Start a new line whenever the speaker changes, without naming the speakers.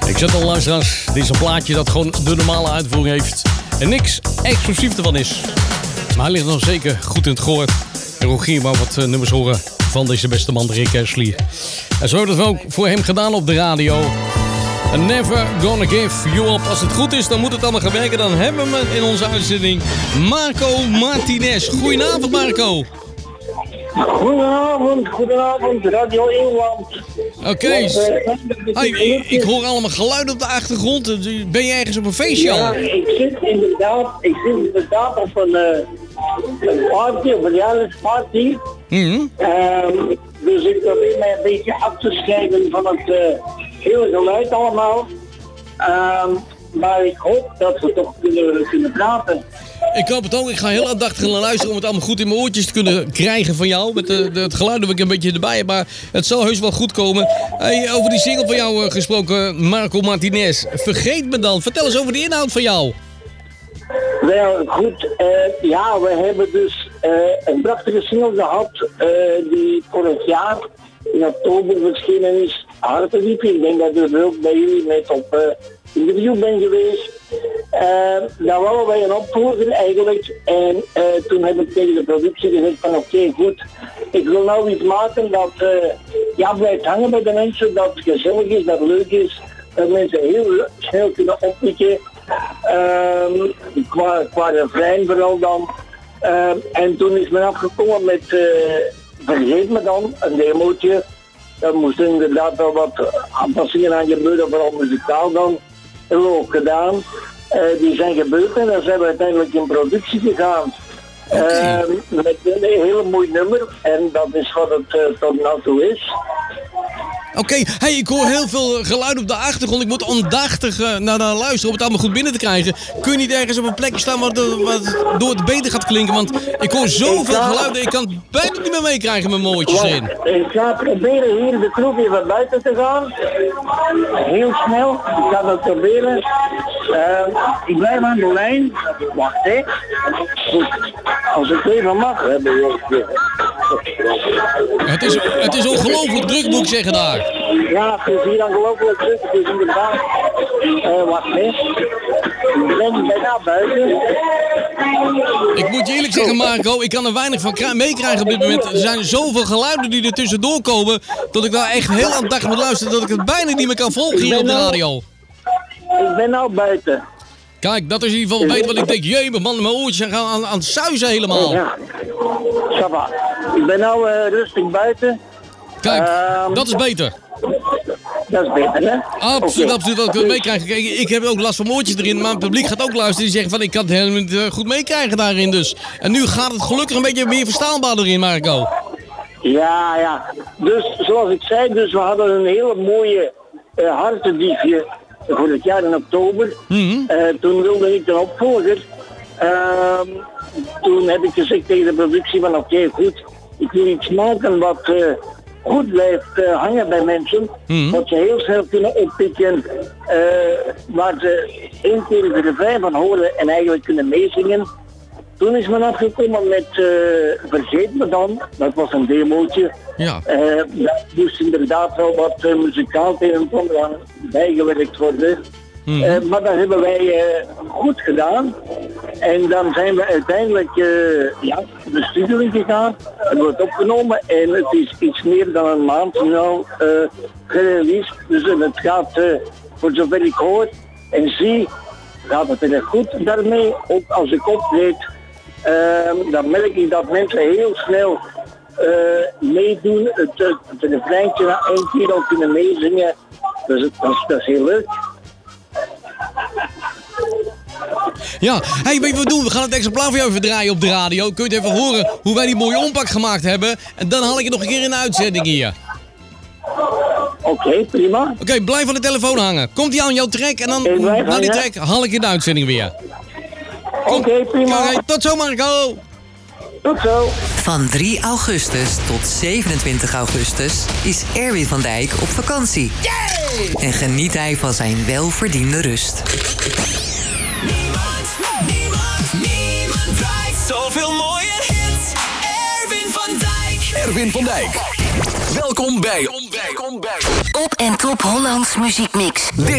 Ik zet al luisteraars, dit is een plaatje dat gewoon de normale uitvoering heeft en niks exclusief ervan is. Maar hij ligt nog zeker goed in het gehoor. En Rogier wou wat nummers horen van deze beste man, Rick Astley. En zo hebben we het ook voor hem gedaan op de radio. Never Gonna Give You Up. Als het goed is, dan moet het allemaal gaan werken. Dan hebben we in onze uitzending Marco Martinez. Goedenavond, Marco.
Goedenavond, Radio Inland.
Oké. Hey, ik hoor allemaal geluiden op de achtergrond. Ben je ergens op een feestje al?
Ja, ik zit inderdaad op een party, op een verjaardagsparty. Dus ik probeer mij een beetje af te scheiden van het hele geluid allemaal. Maar ik hoop dat we toch kunnen praten.
Ik hoop het ook. Ik ga heel aandachtig naar luisteren om het allemaal goed in mijn oortjes te kunnen krijgen van jou. Met het geluid dat ik een beetje erbij heb, maar het zal heus wel goed komen. Hey, over die single van jou gesproken, Marco Martinez. Vergeet me dan. Vertel eens over de inhoud van jou.
Wel, goed. We hebben dus een prachtige single gehad die vorig jaar in oktober verschenen is. Harteliefje. Ik denk dat ik er ook bij jullie met op interview ben geweest. Daar wouden wij een opvolger eigenlijk. En toen heb ik tegen de productie gezegd van oké, goed. Ik wil nou iets maken dat blijft hangen bij de mensen. Dat het gezellig is, dat het leuk is. Dat mensen heel snel kunnen oppikken. Qua refrein vooral dan. En toen is men afgekomen met Vergeet me dan, een demootje. Daar moest inderdaad wel wat aanpassingen aan gebeuren, vooral muzikaal dan. Dat hebben we ook gedaan. Die zijn gebeurd en dan zijn we uiteindelijk in productie gegaan. Met een hele mooi nummer en dat is wat het tot nu toe is.
Oké, hey, ik hoor heel veel geluid op de achtergrond. Ik moet aandachtig naar luisteren om het allemaal goed binnen te krijgen. Kun je niet ergens op een plekje staan wat door het beter gaat klinken? Want ik hoor zoveel geluiden, ik kan het bijna niet meer meekrijgen met mijn oortjes erin.
Ik ga proberen hier de kroeg even buiten te gaan. Heel snel, ik ga dat proberen. Ik blijf aan de lijn. Wacht, hè. Goed. Als ik even mag.
Het is ongelooflijk druk, moet ik zeggen daar.
Ja, het is hier ongelooflijk druk. Het is inderdaad. Wacht, hè. Ik ben bijna buiten.
Ik moet je eerlijk zeggen, Marco, ik kan er weinig van meekrijgen op dit moment. Er zijn zoveel geluiden die er tussendoor komen, dat ik daar echt heel aandachtig moet luisteren, dat ik het bijna niet meer kan volgen hier op de radio.
Ik ben nou buiten.
Kijk, dat is in ieder geval beter, want ik denk, jee, man, mijn oortjes zijn aan het suizen helemaal.
Ja, Shabba. Ik ben nou rustig buiten.
Kijk, dat is beter.
Dat is beter, hè?
Absoluut, absoluut. Wat ik meekrijg. Kijk, ik heb ook last van oortjes erin, maar het publiek gaat ook luisteren. Die zeggen van, ik kan het helemaal niet goed meekrijgen daarin dus. En nu gaat het gelukkig een beetje meer verstaanbaar erin, Marco.
Ja. Dus, zoals ik zei, we hadden een hele mooie hartendiefje voor het jaar in oktober. Toen wilde ik een opvolger. Toen heb ik gezegd tegen de productie van oké, goed, ik wil iets maken wat goed blijft hangen bij mensen. Wat ze heel snel kunnen oppikken. Waar ze één keer de refrein van horen en eigenlijk kunnen meezingen. Toen is men afgekomen met Vergeet me dan. Dat was een demootje.
Ja.
Daar moest inderdaad wel wat muzikaal tegen en ander aan bijgewerkt worden. Maar dat hebben wij goed gedaan. En dan zijn we uiteindelijk de studio in gegaan. Hebben we het opgenomen. En het is iets meer dan een maand nu al gereleased. Dus het gaat, voor zover ik hoor en zie, gaat het erg goed daarmee. Ook als ik optreed, dan merk ik dat mensen heel snel meedoen. Het refreintje na één keer al kunnen meezingen. Dus dat is heel leuk.
Ja, hey, weet je wat we doen? We gaan het exemplaar voor jou even draaien op de radio. Kun je het even horen hoe wij die mooie ompak gemaakt hebben? En dan haal ik het nog een keer in de uitzending hier.
Oké, prima.
Oké, blijf aan de telefoon hangen. Komt die aan jouw track en dan na die track haal ik in de uitzending weer.
Oké, prima.
Okay, tot zo, Marco.
Tot zo.
Van 3 augustus tot 27 augustus is Erwin van Dijk op vakantie. Yay! En geniet hij van zijn welverdiende rust.
Niemand draait zoveel mooie hits. Erwin van Dijk. Welkom bij
Op en Top Hollands Muziekmix.